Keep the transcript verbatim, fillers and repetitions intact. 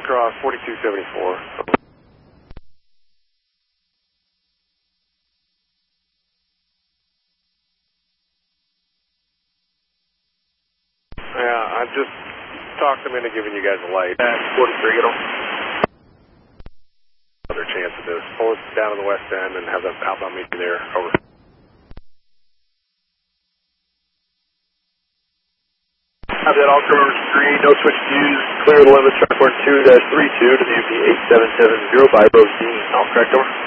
cross forty-two seventy-four. Yeah, I just talked them into giving you guys a light. At forty-three, get them. Another chance at this. Pull it down to the west end and have that outbound meet you there. Over. Have that all coverage three, no switch views, clear the limits, track one two dash three two to the U P eight seven seven zero by Rosine. All correct, over.